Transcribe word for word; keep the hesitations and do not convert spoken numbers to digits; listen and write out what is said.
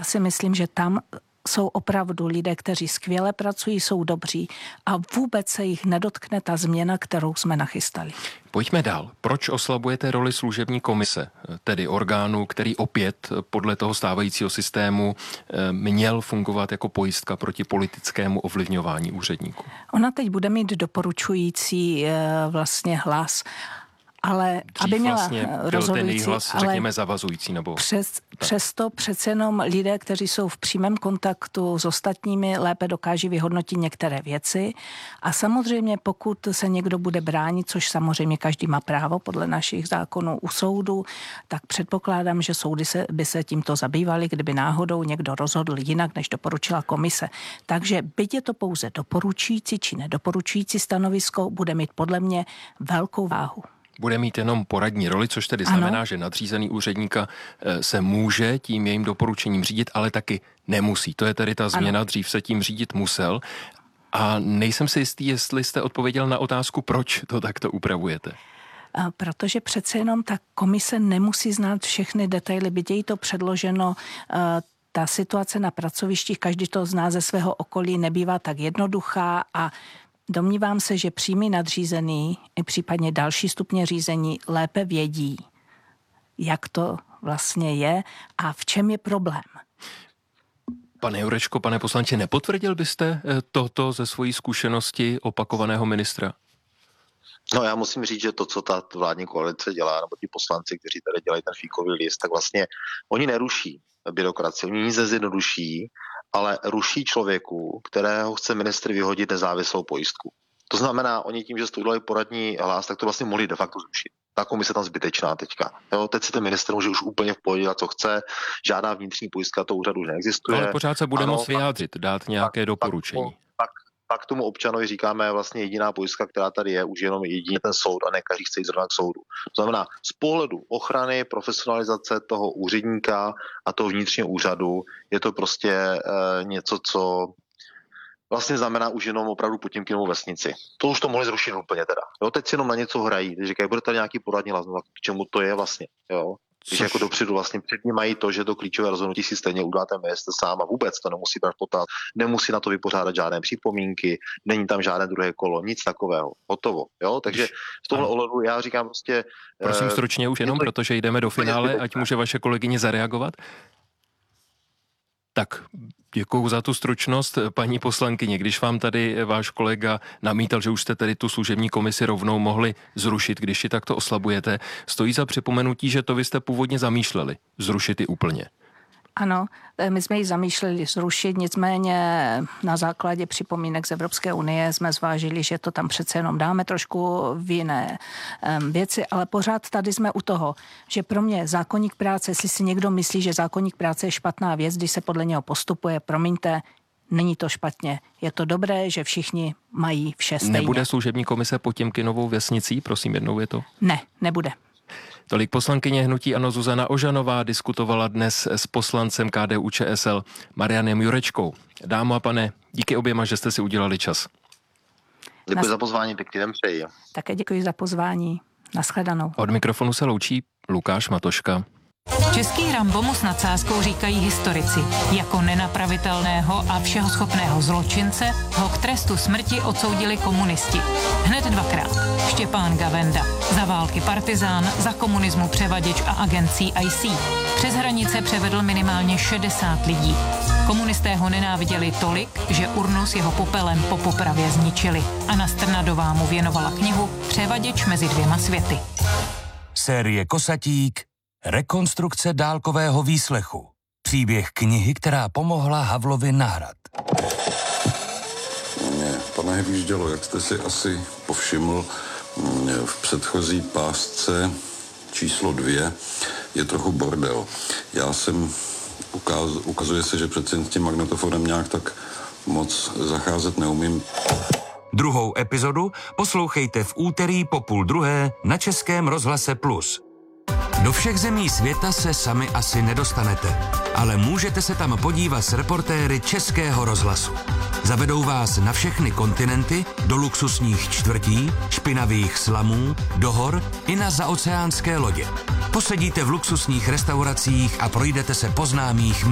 Já si myslím, že tam jsou opravdu lidé, kteří skvěle pracují, jsou dobří a vůbec se jich nedotkne ta změna, kterou jsme nachystali. Pojďme dál. Proč oslabujete roli služební komise, tedy orgánu, který opět podle toho stávajícího systému měl fungovat jako pojistka proti politickému ovlivňování úředníků? Ona teď bude mít doporučující vlastně hlas, ale Dřív aby měla vlastně rozhodující, ten hlas, řekněme, zavazující. Nebo přes, přesto přece jenom lidé, kteří jsou v přímém kontaktu s ostatními, lépe dokáží vyhodnotit některé věci. A samozřejmě pokud se někdo bude bránit, což samozřejmě každý má právo podle našich zákonů u soudu, tak předpokládám, že soudy se, by se tímto zabývaly, kdyby náhodou někdo rozhodl jinak, než doporučila komise. Takže byť je to pouze doporučující či nedoporučující stanovisko, bude mít podle mě velkou váhu. Bude mít jenom poradní roli, což tedy ano. znamená, že nadřízený úředníka se může tím jejím doporučením řídit, ale taky nemusí. To je tedy ta změna, ano. Dřív se tím řídit musel. A nejsem si jistý, jestli jste odpověděl na otázku, proč to takto upravujete. Protože přece jenom ta komise nemusí znát všechny detaily, byť je jí to předloženo. Ta situace na pracovištích, každý to zná ze svého okolí, nebývá tak jednoduchá a domnívám se, že přímý nadřízený i případně další stupně řízení lépe vědí, jak to vlastně je a v čem je problém. Pane Jurečko, pane poslanče, nepotvrdil byste toto ze svojí zkušenosti opakovaného ministra? No já musím říct, že to, co ta vládní koalice dělá, nebo ti poslanci, kteří tady dělají ten fíkový list, tak vlastně oni neruší byrokracii, oni nic nezjednoduší, ale ruší člověku, kterého chce ministr vyhodit nezávislou pojistku. To znamená, oni tím, že jste udělali poradní hlas, tak to vlastně mohli de facto zrušit. Ta komise tam zbytečná teďka. Jo, teď si ten ministr může už úplně v pohodě dělat, co chce, žádná vnitřní pojistka to úřadu už neexistuje. Ale pořád se bude ano, moct vyjádřit, dát nějaké tak, doporučení. Tak, tak, tak tomu občanovi říkáme vlastně jediná pojistka, která tady je, už jenom jedině ten soud a ne každý chce jít zrovna k soudu. To znamená, z pohledu ochrany, profesionalizace toho úředníka a toho vnitřního úřadu je to prostě e, něco, co vlastně znamená už jenom opravdu Potěmkinovu vesnici. To už to mohli zrušit úplně teda. Jo, teď si jenom na něco hrají. Teď říkají, bude tady nějaký poradní hlas, no, k čemu to je vlastně. Jo. Když jako dopředu vlastně před ním mají to, že to klíčové rozhodnutí si stejně udá ten ministr sám a vůbec to nemusí brát potaz, nemusí na to vypořádat žádné připomínky, není tam žádné druhé kolo, nic takového, hotovo. Jo? Takže v tomhle ohledu já říkám prostě... Prosím stručně už jenom, to, protože jdeme do finále, ať může vaše kolegyně zareagovat. Tak, děkuju za tu stručnost, paní poslankyně. Když vám tady váš kolega namítal, že už jste tedy tu služební komisi rovnou mohli zrušit, když ji takto oslabujete, stojí za připomenutí, že to vy jste původně zamýšleli, zrušit ji úplně. Ano, my jsme ji zamýšleli zrušit, nicméně na základě připomínek z Evropské unie jsme zvážili, že to tam přece jenom dáme trošku v jiné um, věci, ale pořád tady jsme u toho, že pro mě zákoník práce, jestli si někdo myslí, že zákoník práce je špatná věc, když se podle něho postupuje, promiňte, není to špatně. Je to dobré, že všichni mají vše stejně. Nebude služební komise Potěmkinovou vesnicí? Prosím, jednou je to? Ne, nebude. Tolik poslankyně hnutí ANO Zuzana Ožanová diskutovala dnes s poslancem K D U Č S L Marianem Jurečkou. Dámo a pane, díky oběma, že jste si udělali čas. Děkuji Nas... za pozvání, pěkný den přeji. Také děkuji za pozvání. Naschledanou. Od mikrofonu se loučí Lukáš Matoška. Český Rambo mu s nadsázkou říkají historici. Jako nenapravitelného a všeho schopného zločince ho k trestu smrti odsoudili komunisti. Hned dvakrát. Štěpán Gavenda. Za války partizán, za komunismu převaděč a agent C I C. Přes hranice převedl minimálně šedesát lidí. Komunisté ho nenáviděli tolik, že urnu s jeho popelem po popravě zničili. Anna Strnadová mu věnovala knihu Převaděč mezi dvěma světy. Série Kosatík. Rekonstrukce dálkového výslechu. Příběh knihy, která pomohla Havlovi na hrad. Mě, pane Hvíždělo, jak jste si asi povšiml, v předchozí pásce číslo dvě je trochu bordel. Já jsem, ukaz, ukazuje se, že přece s tím magnetofonem nějak tak moc zacházet neumím. Druhou epizodu poslouchejte v úterý po půl druhé na Českém rozhlase Plus. Do všech zemí světa se sami asi nedostanete, ale můžete se tam podívat s reportéry Českého rozhlasu. Zavedou vás na všechny kontinenty, do luxusních čtvrtí, špinavých slamů, do hor i na zaoceánské lodě. Posedíte v luxusních restauracích a projdete se po známých